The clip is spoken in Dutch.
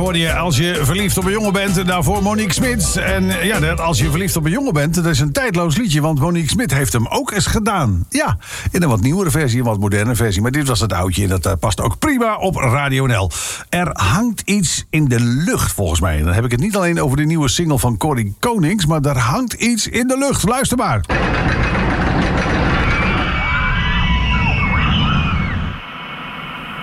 hoorde je Als je verliefd op een jongen bent. Daarvoor Monique Smit. En ja, dat Als je verliefd op een jongen bent, dat is een tijdloos liedje. Want Monique Smit heeft hem ook eens gedaan. Ja, in een wat nieuwere versie, een wat moderne versie. Maar dit was het oudje en dat past ook prima op Radio NL. Er hangt iets in de lucht, volgens mij. Dan heb ik het niet alleen over de nieuwe single van Corrie Konings, maar er hangt iets in de lucht. Luister maar.